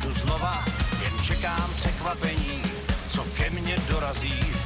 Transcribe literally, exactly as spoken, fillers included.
znova, jen čekám překvapení, co ke mně dorazí.